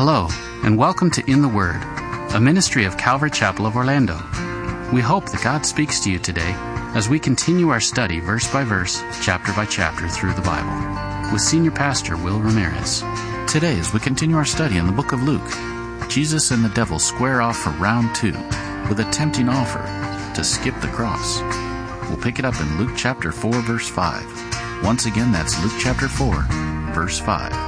Hello, and welcome to In the Word, a ministry of Calvary Chapel of Orlando. We hope that God speaks to you today as we continue our study verse by verse, chapter by chapter through the Bible, with Senior Pastor Will Ramirez. Today, as we continue our study in the book of Luke, Jesus and the devil square off for round 2 with a tempting offer to skip the cross. We'll pick it up in Luke chapter 4, verse 5. Once again, that's Luke chapter 4, verse 5.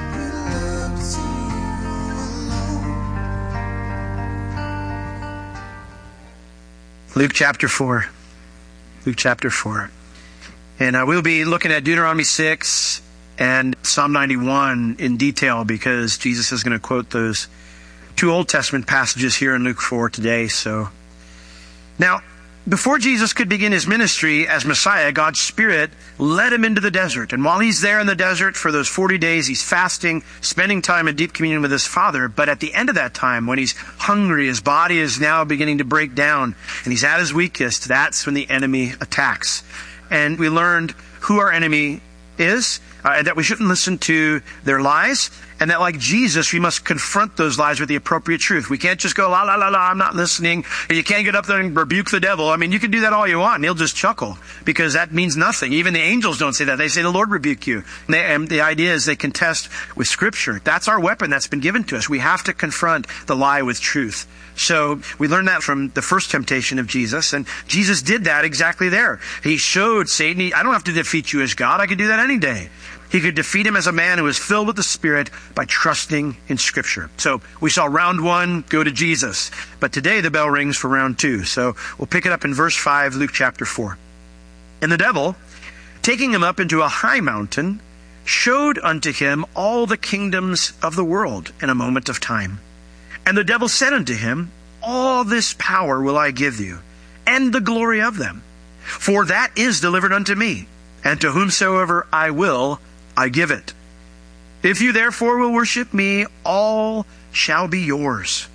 Luke chapter 4. Luke chapter 4. And we'll be looking at Deuteronomy 6 and Psalm 91 in detail because Jesus is going to quote those 2 Old Testament passages here in Luke 4 today. So, now, before Jesus could begin his ministry as Messiah, God's Spirit led him into the desert. And while he's there in the desert for those 40 days, he's fasting, spending time in deep communion with his Father. But at the end of that time, when he's hungry, his body is now beginning to break down, and he's at his weakest, that's when the enemy attacks. And we learned who our enemy is, that we shouldn't listen to their lies, and that like Jesus, we must confront those lies with the appropriate truth. We can't just go, la, la, la, la, I'm not listening. And you can't get up there and rebuke the devil. I mean, you can do that all you want, and he'll just chuckle, because that means nothing. Even the angels don't say that. They say, the Lord rebuke you. And the idea is they contest with Scripture. That's our weapon that's been given to us. We have to confront the lie with truth. So we learned that from the first temptation of Jesus, and Jesus did that exactly there. He showed Satan, I don't have to defeat you as God. I could do that any day. He could defeat him as a man who was filled with the Spirit by trusting in Scripture. So we saw round 1 go to Jesus. But today the bell rings for round 2. So we'll pick it up in verse 5, Luke chapter 4. And the devil, taking him up into a high mountain, showed unto him all the kingdoms of the world in a moment of time. And the devil said unto him, all this power will I give you, and the glory of them. For that is delivered unto me, and to whomsoever I will, I give it. If you therefore will worship me, all shall be yours.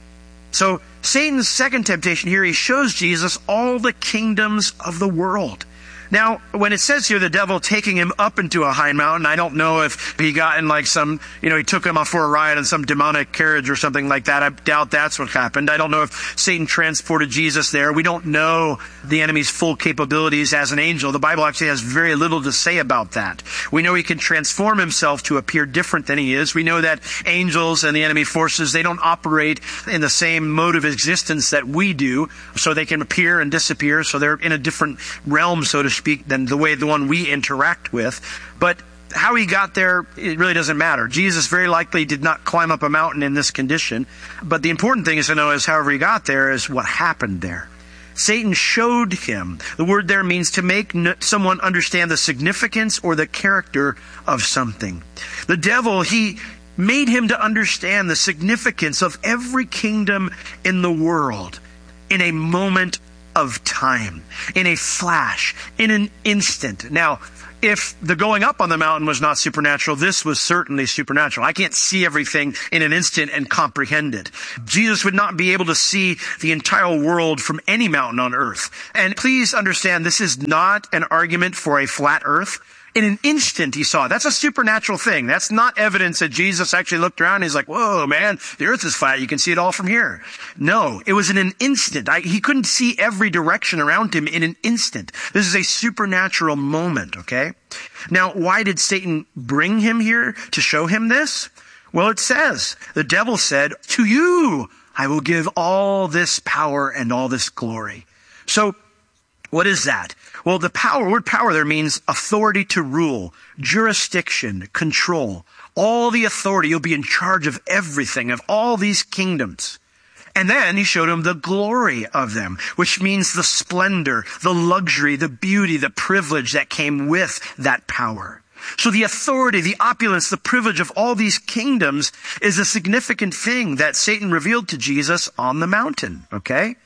So Satan's second temptation here, he shows Jesus all the kingdoms of the world. Now, when it says here the devil taking him up into a high mountain, I don't know if he got in like some, he took him off for a ride in some demonic carriage or something like that. I doubt that's what happened. I don't know if Satan transported Jesus there. We don't know the enemy's full capabilities as an angel. The Bible actually has very little to say about that. We know he can transform himself to appear different than he is. We know that angels and the enemy forces, they don't operate in the same mode of existence that we do, so they can appear and disappear, so they're in a different realm, so to speak, than the one we interact with. But how he got there, it really doesn't matter. Jesus very likely did not climb up a mountain in this condition. But the important thing is to know is however he got there is what happened there. Satan showed him. The word there means to make someone understand the significance or the character of something. The devil, he made him to understand the significance of every kingdom in the world in a moment of time, in a flash, in an instant. Now, if the going up on the mountain was not supernatural, this was certainly supernatural. I can't see everything in an instant and comprehend it. Jesus would not be able to see the entire world from any mountain on earth. And please understand, this is not an argument for a flat earth. In an instant, he saw it. That's a supernatural thing. That's not evidence that Jesus actually looked around and he's like, whoa, man, the earth is flat. You can see it all from here. No, it was in an instant. He couldn't see every direction around him in an instant. This is a supernatural moment, okay? Now, why did Satan bring him here to show him this? Well, it says, the devil said, to you I will give all this power and all this glory. So, what is that? Well, the word power there means authority to rule, jurisdiction, control. All the authority, you'll be in charge of everything, of all these kingdoms. And then he showed him the glory of them, which means the splendor, the luxury, the beauty, the privilege that came with that power. So the authority, the opulence, the privilege of all these kingdoms is a significant thing that Satan revealed to Jesus on the mountain, okay?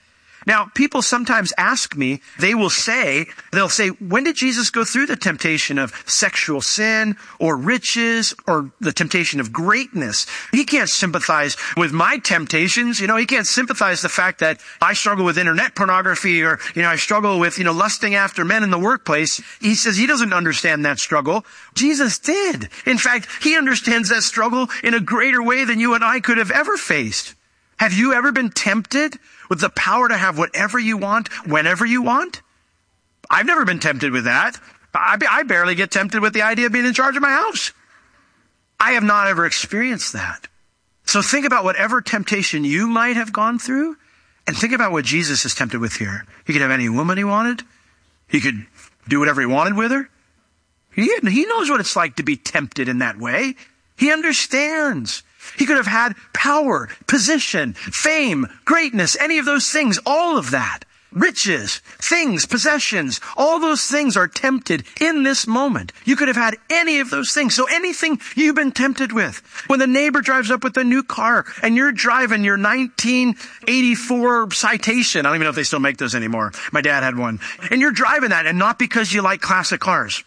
Now, people sometimes ask me, they'll say, when did Jesus go through the temptation of sexual sin or riches or the temptation of greatness? He can't sympathize with my temptations. He can't sympathize the fact that I struggle with internet pornography or, I struggle with, lusting after men in the workplace. He says he doesn't understand that struggle. Jesus did. In fact, he understands that struggle in a greater way than you and I could have ever faced. Have you ever been tempted with the power to have whatever you want, whenever you want? I've never been tempted with that. I barely get tempted with the idea of being in charge of my house. I have not ever experienced that. So think about whatever temptation you might have gone through, and think about what Jesus is tempted with here. He could have any woman he wanted. He could do whatever he wanted with her. He knows what it's like to be tempted in that way. He understands. He could have had power, position, fame, greatness, any of those things, all of that. Riches, things, possessions, all those things are tempted in this moment. You could have had any of those things. So anything you've been tempted with. When the neighbor drives up with a new car and you're driving your 1984 Citation. I don't even know if they still make those anymore. My dad had one. And you're driving that, and not because you like classic cars.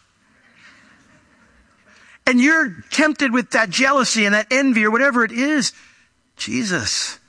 And you're tempted with that jealousy and that envy or whatever it is. Jesus,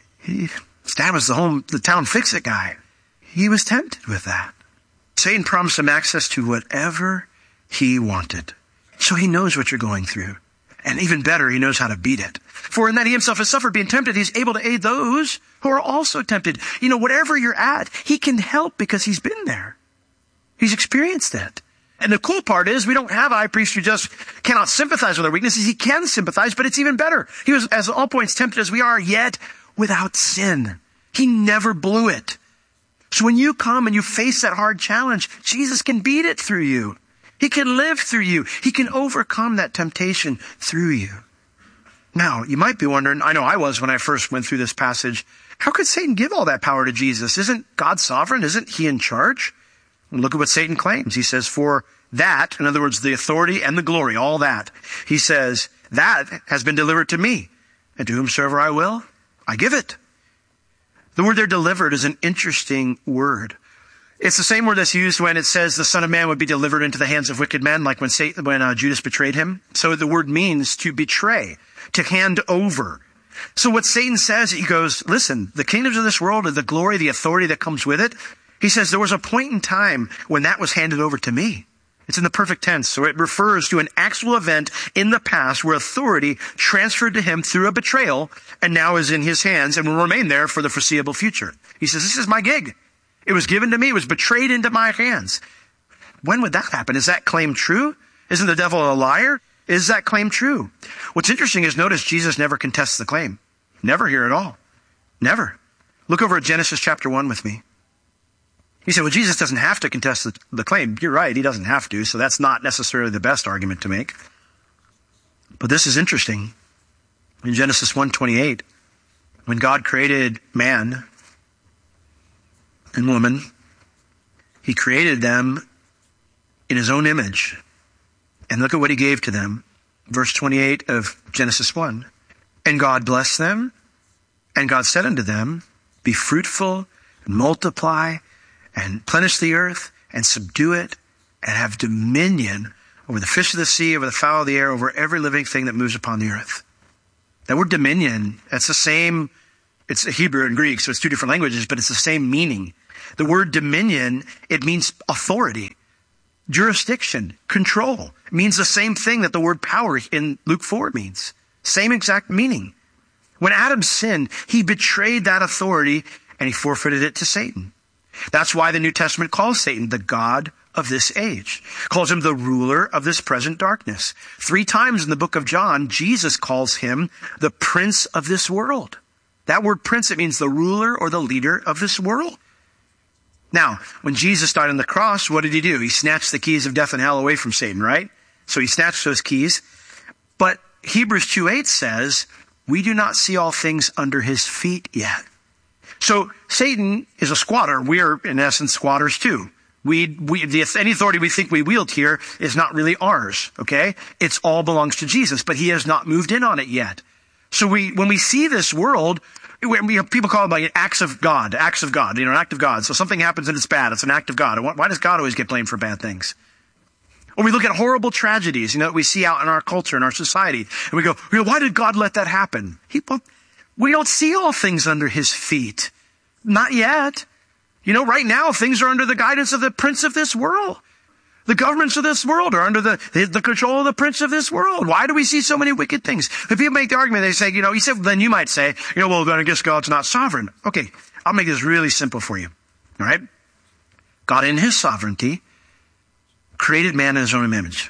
Dad was the town fix-it guy. He was tempted with that. Satan promised him access to whatever he wanted. So he knows what you're going through. And even better, he knows how to beat it. For in that he himself has suffered being tempted, he's able to aid those who are also tempted. Whatever you're at, he can help because he's been there. He's experienced it. And the cool part is we don't have a high priest who just cannot sympathize with our weaknesses. He can sympathize, but it's even better. He was, as all points, tempted as we are, yet without sin. He never blew it. So when you come and you face that hard challenge, Jesus can beat it through you. He can live through you. He can overcome that temptation through you. Now, you might be wondering, I know I was when I first went through this passage, how could Satan give all that power to Jesus? Isn't God sovereign? Isn't he in charge? And look at what Satan claims. He says, for that, in other words, the authority and the glory, all that, he says, that has been delivered to me. And to whomsoever I will, I give it. The word there, delivered, is an interesting word. It's the same word that's used when it says the Son of Man would be delivered into the hands of wicked men, like when Judas betrayed him. So the word means to betray, to hand over. So what Satan says, he goes, listen, the kingdoms of this world and the glory, the authority that comes with it, he says there was a point in time when that was handed over to me. It's in the perfect tense. So it refers to an actual event in the past where authority transferred to him through a betrayal and now is in his hands and will remain there for the foreseeable future. He says, this is my gig. It was given to me. It was betrayed into my hands. When would that happen? Is that claim true? Isn't the devil a liar? Is that claim true? What's interesting is notice Jesus never contests the claim. Never here at all. Never. Look over at Genesis chapter 1 with me. You say, well, Jesus doesn't have to contest the claim. You're right, he doesn't have to, so that's not necessarily the best argument to make. But this is interesting. In Genesis 1:28, when God created man and woman, he created them in his own image. And look at what he gave to them. Verse 28 of Genesis 1. And God blessed them, and God said unto them, be fruitful, and multiply, and plenish the earth, and subdue it, and have dominion over the fish of the sea, over the fowl of the air, over every living thing that moves upon the earth. That word dominion, that's the same, it's Hebrew and Greek, so it's two different languages, but it's the same meaning. The word dominion, it means authority, jurisdiction, control. It means the same thing that the word power in Luke 4 means. Same exact meaning. When Adam sinned, he betrayed that authority and he forfeited it to Satan. That's why the New Testament calls Satan the god of this age. Calls him the ruler of this present darkness. 3 times in the book of John, Jesus calls him the prince of this world. That word prince, it means the ruler or the leader of this world. Now, when Jesus died on the cross, what did he do? He snatched the keys of death and hell away from Satan, right? So he snatched those keys. But Hebrews 2:8 says, we do not see all things under his feet yet. So Satan is a squatter. We are, in essence, squatters too. Any authority we think we wield here is not really ours, okay? It all belongs to Jesus, but he has not moved in on it yet. So when we see this world, People call them like acts of God, an act of God. So something happens and it's bad. It's an act of God. Why does God always get blamed for bad things? Or we look at horrible tragedies, that we see out in our culture, in our society, and we go, why did God let that happen? We don't see all things under his feet. Not yet. Right now, things are under the guidance of the prince of this world. The governments of this world are under the control of the prince of this world. Why do we see so many wicked things? If people make the argument, they say, then you might say, well, then I guess God's not sovereign. Okay, I'll make this really simple for you. All right? God in his sovereignty created man in his own image.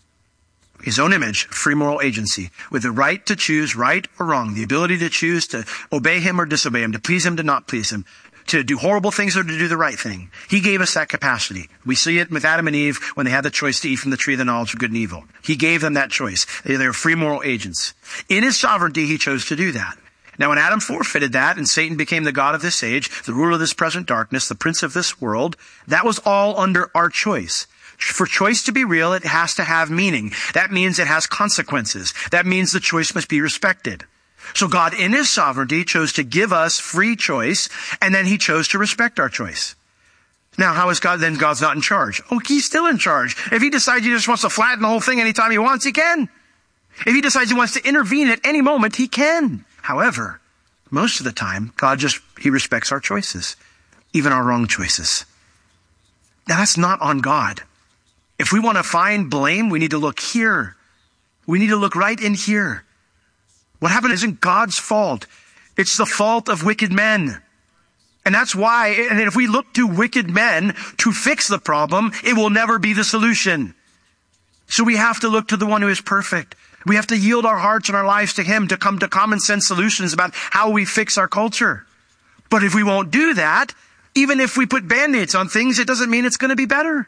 His own image, free moral agency, with the right to choose right or wrong, the ability to choose to obey him or disobey him, to please him, to not please him, to do horrible things or to do the right thing. He gave us that capacity. We see it with Adam and Eve when they had the choice to eat from the tree of the knowledge of good and evil. He gave them that choice. They were free moral agents. In his sovereignty, he chose to do that. Now, when Adam forfeited that and Satan became the god of this age, the ruler of this present darkness, the prince of this world, that was all under our choice. For choice to be real, it has to have meaning. That means it has consequences. That means the choice must be respected. So God, in his sovereignty, chose to give us free choice, and then he chose to respect our choice. Now, how is God? Then God's not in charge. Oh, he's still in charge. If he decides he just wants to flatten the whole thing anytime he wants, he can. If he decides he wants to intervene at any moment, he can. However, most of the time, God he respects our choices, even our wrong choices. Now, that's not on God. If we want to find blame, we need to look here. We need to look right in here. What happened isn't God's fault. It's the fault of wicked men. And that's why, and if we look to wicked men to fix the problem, it will never be the solution. So we have to look to the one who is perfect. We have to yield our hearts and our lives to him to come to common sense solutions about how we fix our culture. But if we won't do that, even if we put band-aids on things, it doesn't mean it's going to be better.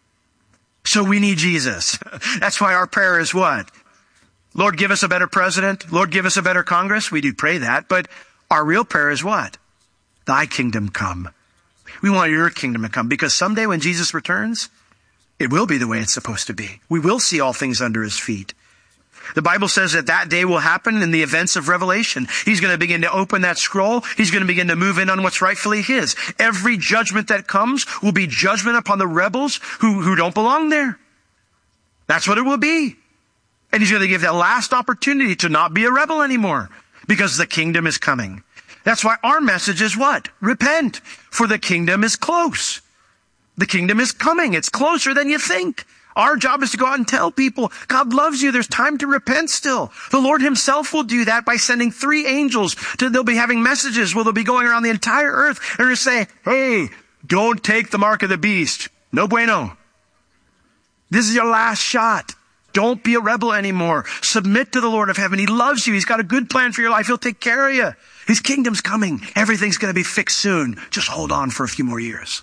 So we need Jesus. That's why our prayer is what? Lord, give us a better president. Lord, give us a better Congress. We do pray that. But our real prayer is what? Thy kingdom come. We want your kingdom to come because someday when Jesus returns, it will be the way it's supposed to be. We will see all things under his feet. The Bible says that day will happen in the events of Revelation. He's going to begin to open that scroll. He's going to begin to move in on what's rightfully his. Every judgment that comes will be judgment upon the rebels who don't belong there. That's what it will be. And he's going to give that last opportunity to not be a rebel anymore because the kingdom is coming. That's why our message is what? Repent, for the kingdom is close. The kingdom is coming. It's closer than you think. Our job is to go out and tell people, God loves you. There's time to repent still. The Lord himself will do that by sending 3 angels. They'll be having messages where they'll be going around the entire earth and they'll say, hey, don't take the mark of the beast. No bueno. This is your last shot. Don't be a rebel anymore. Submit to the Lord of heaven. He loves you. He's got a good plan for your life. He'll take care of you. His kingdom's coming. Everything's going to be fixed soon. Just hold on for a few more years.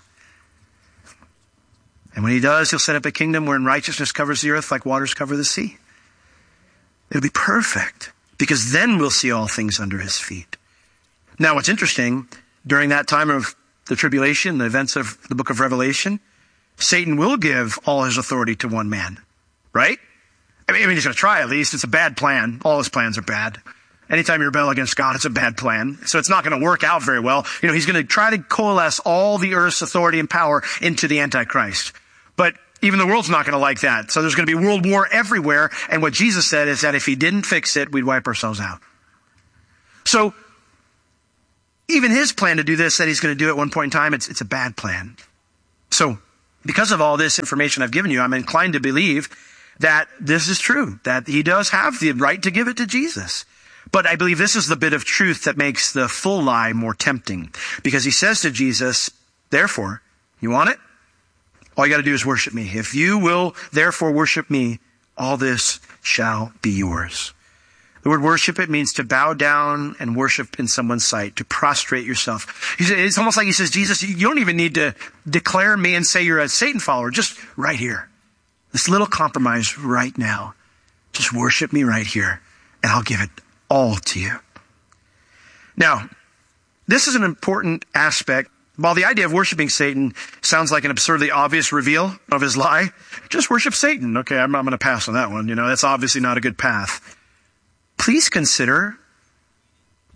And when he does, he'll set up a kingdom wherein righteousness covers the earth like waters cover the sea. It'll be perfect because then we'll see all things under his feet. Now, what's interesting, during that time of the tribulation, the events of the book of Revelation, Satan will give all his authority to one man, right? I mean, he's going to try at least. It's a bad plan. All his plans are bad. Anytime you rebel against God, it's a bad plan. So it's not going to work out very well. He's going to try to coalesce all the earth's authority and power into the Antichrist. But even the world's not going to like that. So there's going to be world war everywhere. And what Jesus said is that if he didn't fix it, we'd wipe ourselves out. So even his plan to do this, that he's going to do at one point in time, it's a bad plan. So because of all this information I've given you, I'm inclined to believe that this is true, that he does have the right to give it to Jesus. But I believe this is the bit of truth that makes the full lie more tempting. Because he says to Jesus, therefore, you want it? All you got to do is worship me. If you will therefore worship me, all this shall be yours. The word worship, it means to bow down and worship in someone's sight, to prostrate yourself. It's almost like he says, Jesus, you don't even need to declare me and say you're a Satan follower. Just right here. This little compromise right now. Just worship me right here and I'll give it all to you. Now, this is an important aspect. While the idea of worshiping Satan sounds like an absurdly obvious reveal of his lie, just worship Satan. Okay, I'm going to pass on that one. That's obviously not a good path. Please consider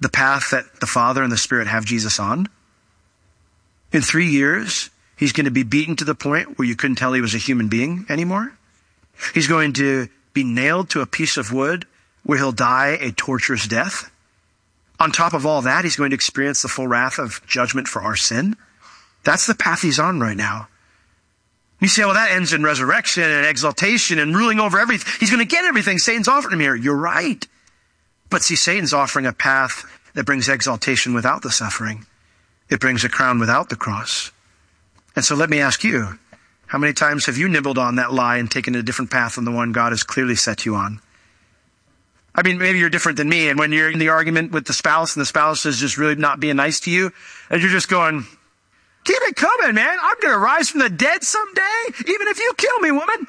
the path that the Father and the Spirit have Jesus on. In 3 years, he's going to be beaten to the point where you couldn't tell he was a human being anymore. He's going to be nailed to a piece of wood where he'll die a torturous death. On top of all that, he's going to experience the full wrath of judgment for our sin. That's the path he's on right now. You say, well, that ends in resurrection and exaltation and ruling over everything. He's going to get everything Satan's offering him here. You're right. But see, Satan's offering a path that brings exaltation without the suffering. It brings a crown without the cross. And so let me ask you, how many times have you nibbled on that lie and taken a different path than the one God has clearly set you on? I mean, maybe you're different than me, and when you're in the argument with the spouse and the spouse is just really not being nice to you, and you're just going, keep it coming, man. I'm going to rise from the dead someday, even if you kill me, woman.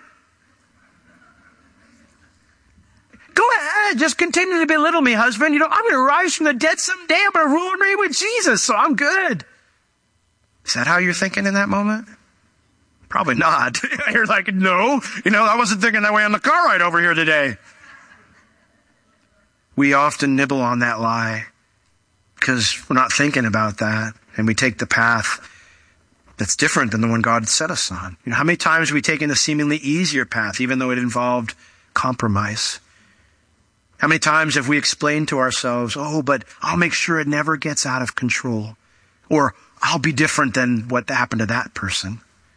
Go ahead. Just continue to belittle me, husband. I'm going to rise from the dead someday. I'm going to rule and reign with Jesus, so I'm good. Is that how you're thinking in that moment? Probably not. You're like, no, I wasn't thinking that way on the car ride over here today. We often nibble on that lie because we're not thinking about that, and we take the path that's different than the one God set us on. How many times have we taken the seemingly easier path, even though it involved compromise? How many times have we explained to ourselves, but I'll make sure it never gets out of control, or I'll be different than what happened to that person?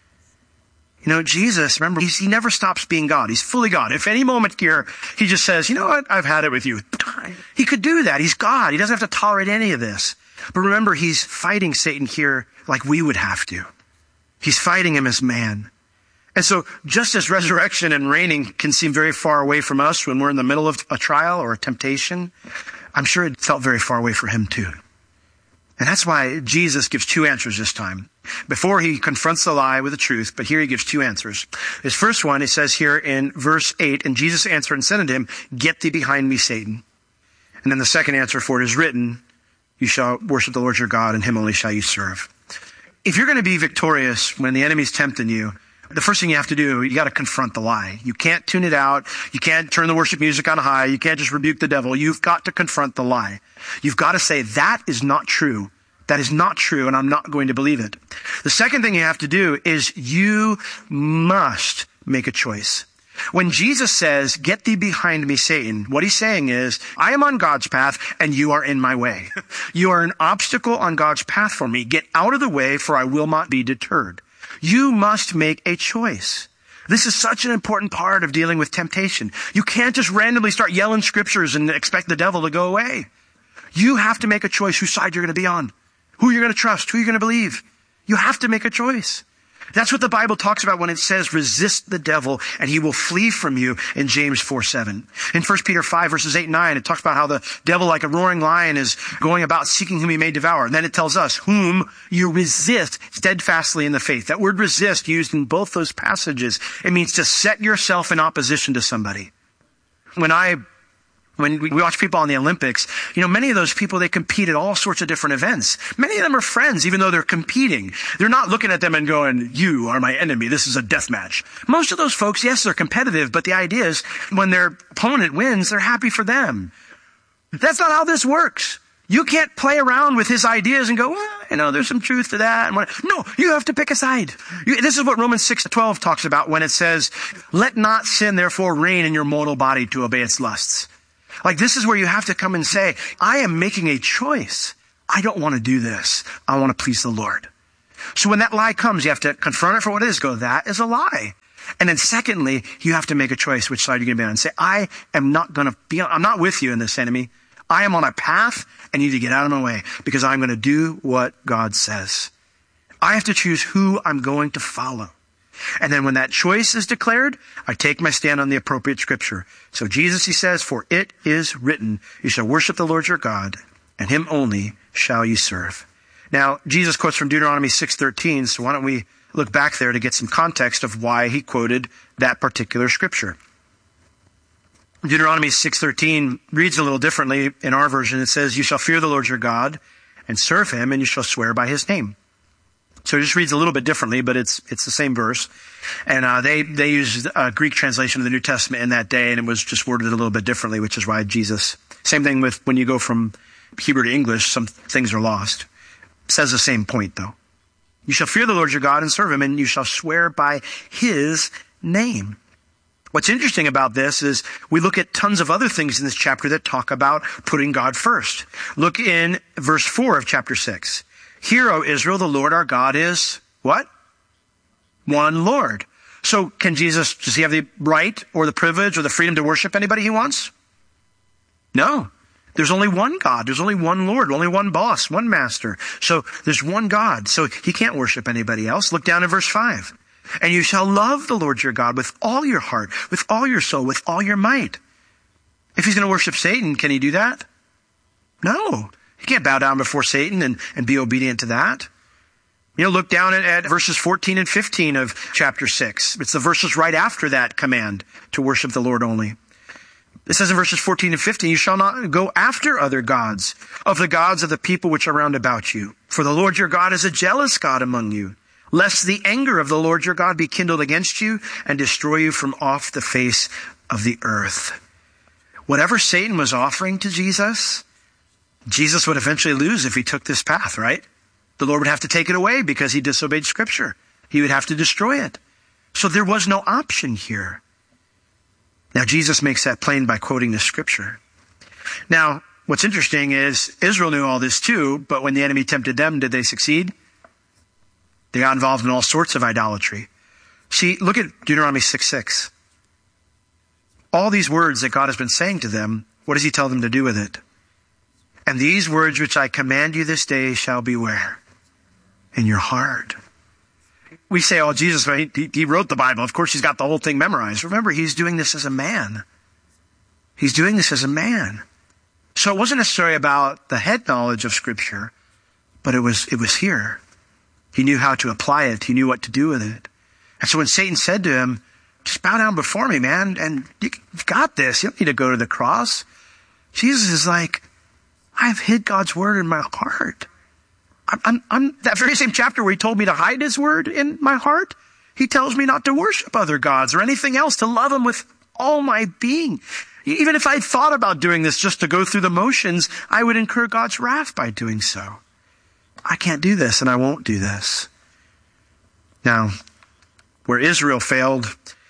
Jesus, remember, he never stops being God. He's fully God. If any moment here, he just says, you know what, I've had it with you. He could do that. He's God. He doesn't have to tolerate any of this. But remember, he's fighting Satan here like we would have to. He's fighting him as man. And so just as resurrection and reigning can seem very far away from us when we're in the middle of a trial or a temptation, I'm sure it felt very far away for him too. And that's why Jesus gives two answers this time. Before he confronts the lie with the truth, but here he gives two answers. His first one, it says here in verse 8, and Jesus answered and said unto him, get thee behind me, Satan. And then the second answer, for it is written, you shall worship the Lord your God, and him only shall you serve. If you're going to be victorious when the enemy's tempting you, the first thing you have to do, you got to confront the lie. You can't tune it out. You can't turn the worship music on high. You can't just rebuke the devil. You've got to confront the lie. You've got to say, that is not true. That is not true, and I'm not going to believe it. The second thing you have to do is you must make a choice. When Jesus says, get thee behind me, Satan, what he's saying is, I am on God's path and you are in my way. You are an obstacle on God's path for me. Get out of the way, for I will not be deterred. You must make a choice. This is such an important part of dealing with temptation. You can't just randomly start yelling scriptures and expect the devil to go away. You have to make a choice whose side you're going to be on, who you're going to trust, who you're going to believe. You have to make a choice. That's what the Bible talks about when it says, resist the devil and he will flee from you in James 4:7. In 1 Peter 5 verses 8 and 9, it talks about how the devil like a roaring lion is going about seeking whom he may devour. And then it tells us, whom you resist steadfastly in the faith. That word resist used in both those passages, it means to set yourself in opposition to somebody. When we watch people on the Olympics, many of those people, they compete at all sorts of different events. Many of them are friends, even though they're competing. They're not looking at them and going, you are my enemy. This is a death match. Most of those folks, yes, they're competitive, but the idea is when their opponent wins, they're happy for them. That's not how this works. You can't play around with his ideas and go, well, there's some truth to that. No, you have to pick a side. This is what Romans 6:12 talks about when it says, let not sin therefore reign in your mortal body to obey its lusts. Like, this is where you have to come and say, I am making a choice. I don't want to do this. I want to please the Lord. So when that lie comes, you have to confront it for what it is. Go, that is a lie. And then secondly, you have to make a choice which side you're going to be on. And say, I'm not with you in this, enemy. I am on a path and you need to get out of my way because I'm going to do what God says. I have to choose who I'm going to follow. And then when that choice is declared, I take my stand on the appropriate scripture. So Jesus, he says, for it is written, you shall worship the Lord your God, and him only shall you serve. Now, Jesus quotes from Deuteronomy 6:13, so why don't we look back there to get some context of why he quoted that particular scripture. Deuteronomy 6:13 reads a little differently in our version. It says, you shall fear the Lord your God, and serve him, and you shall swear by his name. So it just reads a little bit differently, but it's the same verse. And they used a Greek translation of the New Testament in that day, and it was just worded a little bit differently, which is why Jesus. Same thing with when you go from Hebrew to English, some things are lost. It says the same point, though. You shall fear the Lord your God and serve him, and you shall swear by his name. What's interesting about this is we look at tons of other things in this chapter that talk about putting God first. Look in verse 4 of chapter 6. Hear, O Israel, the Lord our God is what? One Lord. So does he have the right or the privilege or the freedom to worship anybody he wants? No. There's only one God. There's only one Lord, only one boss, one master. So there's one God. So he can't worship anybody else. Look down at verse 5. And you shall love the Lord your God with all your heart, with all your soul, with all your might. If he's going to worship Satan, can he do that? No. He can't bow down before Satan and be obedient to that. Look down at verses 14 and 15 of chapter 6. It's the verses right after that command to worship the Lord only. It says in verses 14 and 15, you shall not go after other gods, of the gods of the people which are round about you. For the Lord your God is a jealous God among you, lest the anger of the Lord your God be kindled against you and destroy you from off the face of the earth. Whatever Satan was offering to Jesus would eventually lose if he took this path, right? The Lord would have to take it away because he disobeyed Scripture. He would have to destroy it. So there was no option here. Now, Jesus makes that plain by quoting the Scripture. Now, what's interesting is Israel knew all this too, but when the enemy tempted them, did they succeed? They got involved in all sorts of idolatry. See, look at Deuteronomy 6:6. All these words that God has been saying to them, what does he tell them to do with it? And these words which I command you this day shall be where? In your heart. We say, oh, Jesus, he wrote the Bible. Of course, he's got the whole thing memorized. Remember, he's doing this as a man. He's doing this as a man. So it wasn't necessarily about the head knowledge of Scripture, but it was here. He knew how to apply it. He knew what to do with it. And so when Satan said to him, just bow down before me, man, and you've got this. You don't need to go to the cross. Jesus is like, I've hid God's word in my heart. I'm that very same chapter where he told me to hide his word in my heart. He tells me not to worship other gods or anything else, to love him with all my being. Even if I thought about doing this just to go through the motions, I would incur God's wrath by doing so. I can't do this and I won't do this. Now, where Israel failed,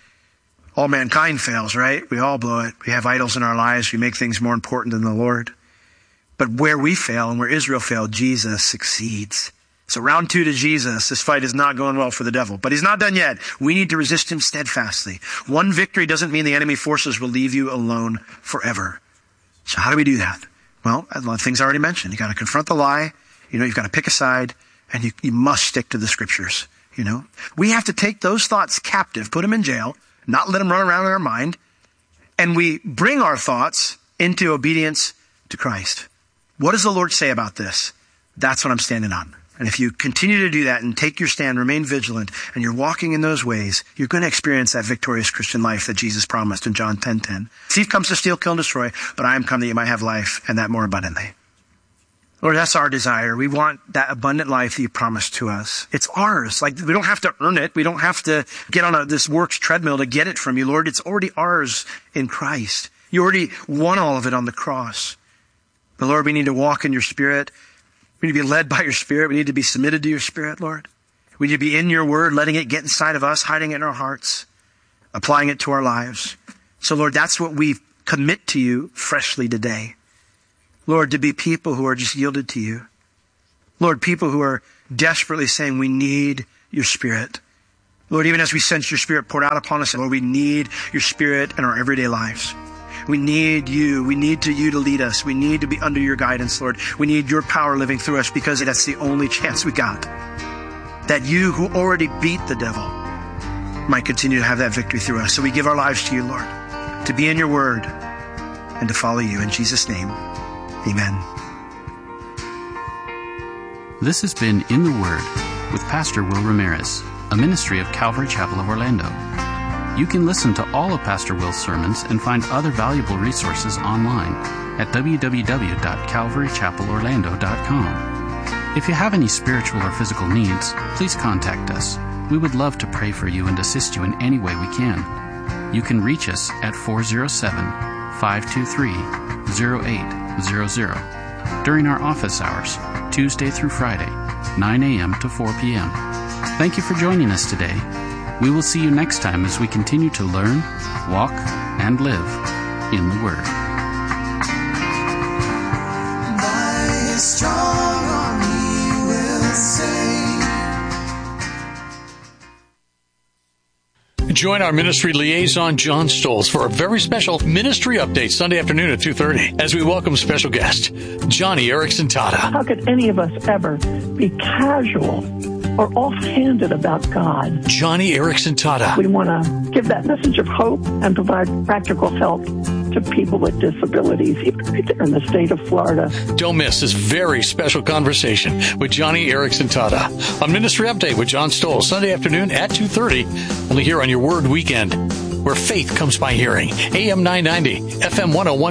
all mankind fails, right? We all blow it. We have idols in our lives. We make things more important than the Lord. But where we fail and where Israel failed, Jesus succeeds. So round 2 to Jesus. This fight is not going well for the devil, but he's not done yet. We need to resist him steadfastly. One victory doesn't mean the enemy forces will leave you alone forever. So how do we do that? Well, a lot of things I already mentioned. You got to confront the lie. You've got to pick a side, and you must stick to the Scriptures. We have to take those thoughts captive, put them in jail, not let them run around in our mind, and we bring our thoughts into obedience to Christ. What does the Lord say about this? That's what I'm standing on. And if you continue to do that and take your stand, remain vigilant, and you're walking in those ways, you're going to experience that victorious Christian life that Jesus promised in John 10:10. Thief comes to steal, kill, and destroy, but I am come that you might have life, and that more abundantly. Lord, that's our desire. We want that abundant life that you promised to us. It's ours. We don't have to earn it. We don't have to get on this works treadmill to get it from you, Lord. It's already ours in Christ. You already won all of it on the cross. But Lord, we need to walk in your Spirit. We need to be led by your Spirit. We need to be submitted to your Spirit, Lord. We need to be in your word, letting it get inside of us, hiding it in our hearts, applying it to our lives. So Lord, that's what we commit to you freshly today. Lord, to be people who are just yielded to you. Lord, people who are desperately saying we need your Spirit. Lord, even as we sense your Spirit poured out upon us, Lord, we need your Spirit in our everyday lives. We need you. We need you to lead us. We need to be under your guidance, Lord. We need your power living through us because that's the only chance we got. That you who already beat the devil might continue to have that victory through us. So we give our lives to you, Lord, to be in your word and to follow you. In Jesus' name, amen. This has been In the Word with Pastor Will Ramirez, a ministry of Calvary Chapel of Orlando. You can listen to all of Pastor Will's sermons and find other valuable resources online at www.calvarychapelorlando.com. If you have any spiritual or physical needs, please contact us. We would love to pray for you and assist you in any way we can. You can reach us at 407-523-0800. during our office hours, Tuesday through Friday, 9 a.m. to 4 p.m. Thank you for joining us today. We will see you next time as we continue to learn, walk, and live in the Word. By His strong arm He will save. Join our ministry liaison, John Stolz, for a very special ministry update Sunday afternoon at 2:30 as we welcome special guest, Johnny Erickson Tata. How could any of us ever be casual or offhanded about God? Johnny Erickson Tata. We want to give that message of hope and provide practical help to people with disabilities, even right there in the state of Florida. Don't miss this very special conversation with Johnny Erickson Tata. A ministry update with John Stolz, Sunday afternoon at 2:30, only here on your Word Weekend, where faith comes by hearing. AM 990, FM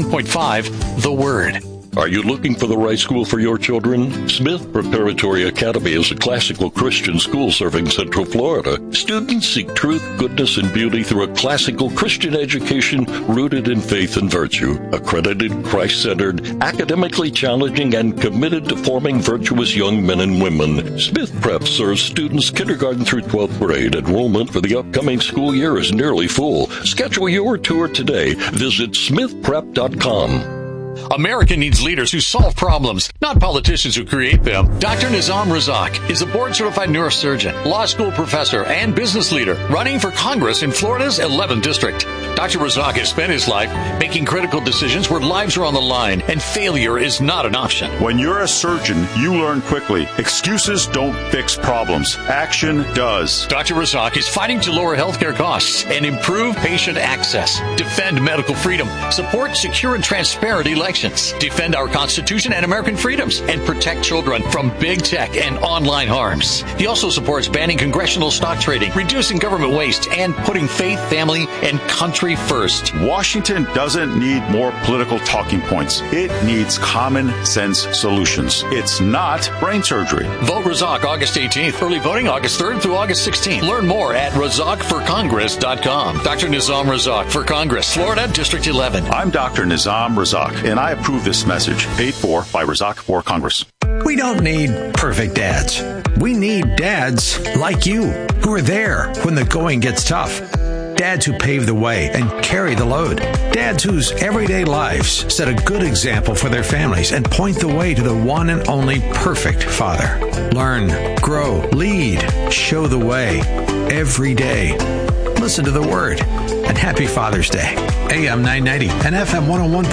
101.5, The Word. Are you looking for the right school for your children? Smith Preparatory Academy is a classical Christian school serving Central Florida. Students seek truth, goodness, and beauty through a classical Christian education rooted in faith and virtue. Accredited, Christ-centered, academically challenging, and committed to forming virtuous young men and women. Smith Prep serves students kindergarten through 12th grade. Enrollment for the upcoming school year is nearly full. Schedule your tour today. Visit smithprep.com. America needs leaders who solve problems, not politicians who create them. Dr. Nizam Razak is a board-certified neurosurgeon, law school professor, and business leader running for Congress in Florida's 11th District. Dr. Razak has spent his life making critical decisions where lives are on the line and failure is not an option. When you're a surgeon, you learn quickly. Excuses don't fix problems. Action does. Dr. Razak is fighting to lower healthcare costs and improve patient access, defend medical freedom, support secure and transparent elections, defend our Constitution and American freedoms, and protect children from big tech and online harms. He also supports banning congressional stock trading, reducing government waste, and putting faith, family, and country first. Washington doesn't need more political talking points. It needs common sense solutions. It's not brain surgery. Vote Razak August 18th. Early voting August 3rd through August 16th. Learn more at razakforcongress.com. Dr. Nizam Razak for Congress, Florida, District 11. I'm Dr. Nizam Razak, and I approve this message, paid for by Razak for Congress. We don't need perfect dads. We need dads like you, who are there when the going gets tough. Dads who pave the way and carry the load. Dads whose everyday lives set a good example for their families and point the way to the one and only perfect father. Learn, grow, lead, show the way every day. Listen to the Word. And happy Father's Day. AM 990 and FM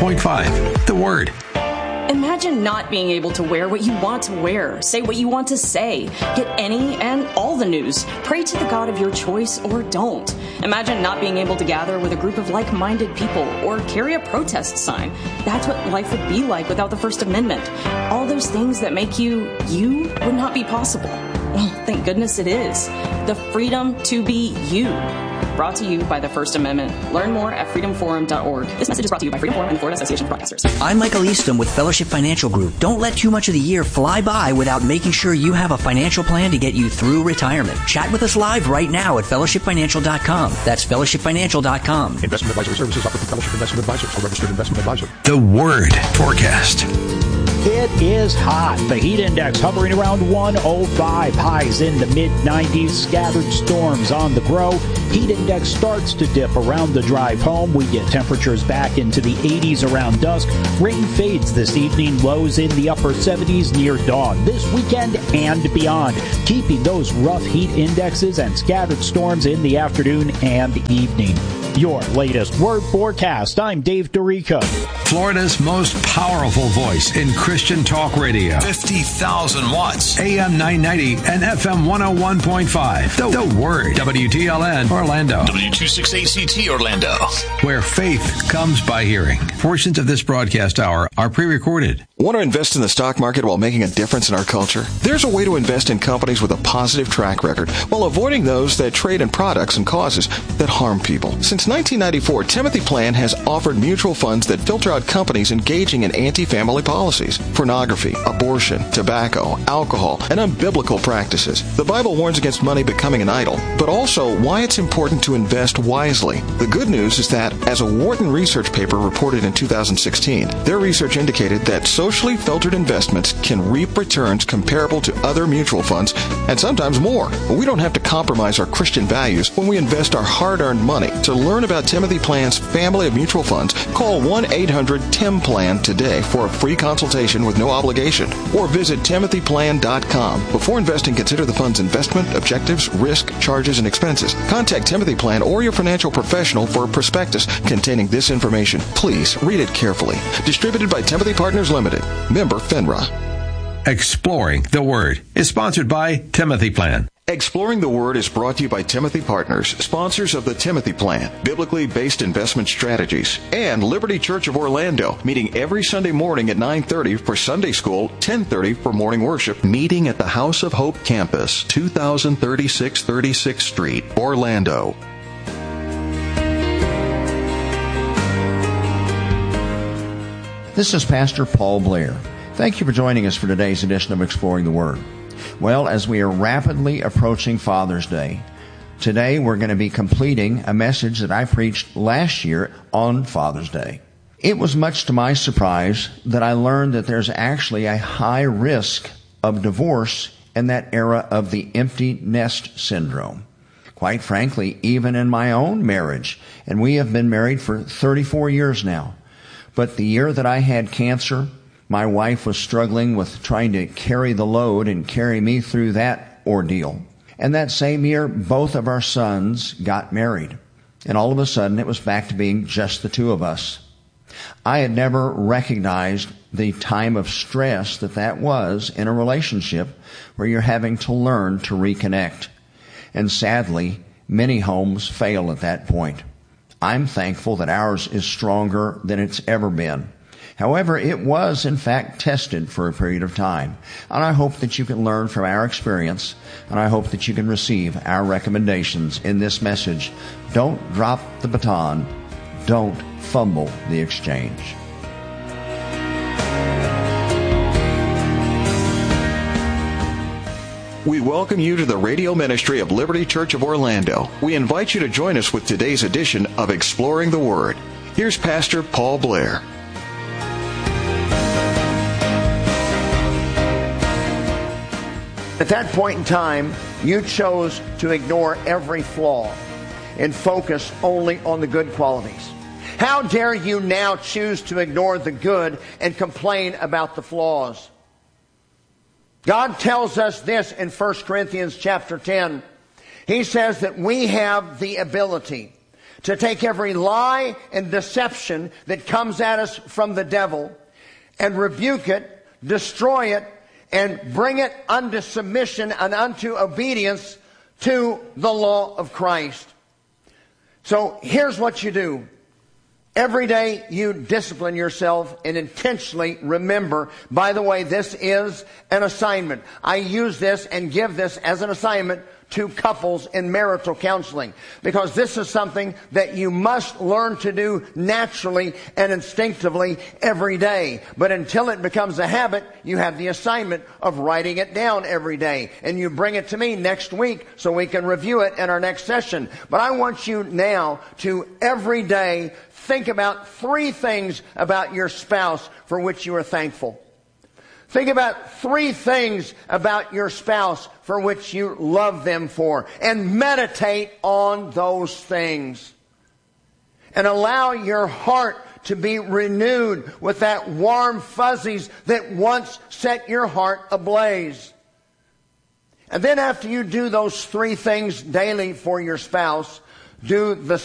101.5. The Word. Imagine not being able to wear what you want to wear, say what you want to say, get any and all the news, pray to the God of your choice or don't. Imagine not being able to gather with a group of like-minded people or carry a protest sign. That's what life would be like without the First Amendment. All those things that make you would not be possible. Well, thank goodness it is. The freedom to be you. Brought to you by the First Amendment. Learn more at freedomforum.org. This message is brought to you by Freedom Forum and the Florida Association of Broadcasters. I'm Michael Easton with Fellowship Financial Group. Don't let too much of the year fly by without making sure you have a financial plan to get you through retirement. Chat with us live right now at fellowshipfinancial.com. That's fellowshipfinancial.com. Investment advisory services offered through Fellowship Investment Advisors, a registered investment advisor. The Word Forecast. It is hot. The heat index hovering around 105. Highs in the mid-90s. Scattered storms on the grow. Heat index starts to dip around the drive home. We get temperatures back into the 80s around dusk. Rain fades this evening. Lows in the upper 70s near dawn. This weekend and beyond. Keeping those rough heat indexes and scattered storms in the afternoon and evening. Your latest Word Forecast. I'm Dave Dorico. Florida's most powerful voice in Christian talk radio. 50,000 watts. AM 990 and FM 101.5. The Word. WTLN Orlando. W268CT Orlando. Where faith comes by hearing. Portions of this broadcast hour are pre-recorded. Want to invest in the stock market while making a difference in our culture? There's a way to invest in companies with a positive track record while avoiding those that trade in products and causes that harm people. Since 1994, Timothy Plan has offered mutual funds that filter out about companies engaging in anti-family policies, pornography, abortion, tobacco, alcohol, and unbiblical practices. The Bible warns against money becoming an idol, but also why it's important to invest wisely. The good news is that, as a Wharton research paper reported in 2016, their research indicated that socially filtered investments can reap returns comparable to other mutual funds, and sometimes more. We don't have to compromise our Christian values when we invest our hard-earned money. To learn about Timothy Plan's family of mutual funds, call 1-800-TIM-PLAN today for a free consultation with no obligation, or visit timothyplan.com. Before investing, consider the fund's investment, objectives, risk, charges, and expenses. Contact Timothy Plan or your financial professional for a prospectus containing this information. Please read it carefully. Distributed by Timothy Partners Limited. Member FINRA. Exploring the Word is sponsored by Timothy Plan. Exploring the Word is brought to you by Timothy Partners, sponsors of the Timothy Plan, biblically based investment strategies, and Liberty Church of Orlando, meeting every Sunday morning at 9:30 for Sunday School, 10:30 for morning worship, meeting at the House of Hope campus, 2036 36th Street, Orlando. This is Pastor Paul Blair. Thank you for joining us for today's edition of Exploring the Word. Well, as we are rapidly approaching Father's Day, today we're going to be completing a message that I preached last year on Father's Day. It was much to my surprise that I learned that there's actually a high risk of divorce in that era of the empty nest syndrome. Quite frankly, even in my own marriage, and we have been married for 34 years now. But the year that I had cancer, my wife was struggling with trying to carry the load and carry me through that ordeal. And that same year, both of our sons got married. And all of a sudden, it was back to being just the two of us. I had never recognized the time of stress that was in a relationship where you're having to learn to reconnect. And sadly, many homes fail at that point. I'm thankful that ours is stronger than it's ever been. However, it was, in fact, tested for a period of time. And I hope that you can learn from our experience, and I hope that you can receive our recommendations in this message. Don't drop the baton. Don't fumble the exchange. We welcome you to the radio ministry of Liberty Church of Orlando. We invite you to join us with today's edition of Exploring the Word. Here's Pastor Paul Blair. At that point in time, you chose to ignore every flaw and focus only on the good qualities. How dare you now choose to ignore the good and complain about the flaws? God tells us this in 1 Corinthians chapter 10. He says that we have the ability to take every lie and deception that comes at us from the devil and rebuke it, destroy it, and bring it unto submission and unto obedience to the law of Christ. So here's what you do. Every day you discipline yourself and intentionally remember, by the way, this is an assignment. I use this and give this as an assignment to couples in marital counseling, because this is something that you must learn to do naturally and instinctively every day. But until it becomes a habit, you have the assignment of writing it down every day, and you bring it to me next week so we can review it in our next session. But I want you now to every day think about 3 things about your spouse for which you are thankful. Think about 3 things about your spouse for which you love them for, and meditate on those things. And allow your heart to be renewed with that warm fuzzies that once set your heart ablaze. And then after you do those 3 things daily for your spouse, do the